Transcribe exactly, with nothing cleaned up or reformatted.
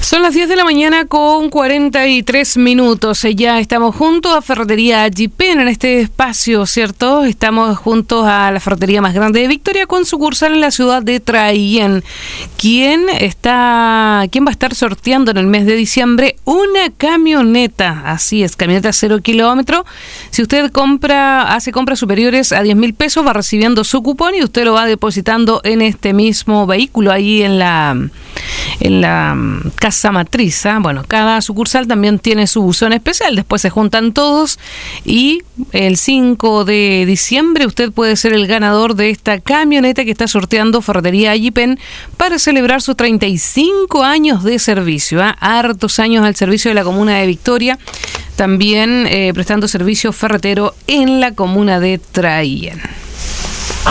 Son las diez de la mañana con cuarenta y tres minutos. Ya estamos juntos a Ferretería Yipen en este espacio, ¿cierto? Estamos juntos a la ferretería más grande de Victoria con sucursal en la ciudad de Traillén. ¿Quién está, quién va a estar sorteando en el mes de diciembre una camioneta? Así es, camioneta cero kilómetro. Si usted compra, hace compras superiores a diez mil pesos, va recibiendo su cupón y usted lo va depositando en este mismo vehículo ahí en la, en la casa matriz. ¿eh? Bueno, cada sucursal también tiene su buzón especial, después se juntan todos y el cinco de diciembre usted puede ser el ganador de esta camioneta que está sorteando Ferretería Yipen para celebrar sus treinta y cinco años de servicio, ¿eh? hartos años al servicio de la comuna de Victoria, también eh, prestando servicio ferretero en la comuna de Traillén.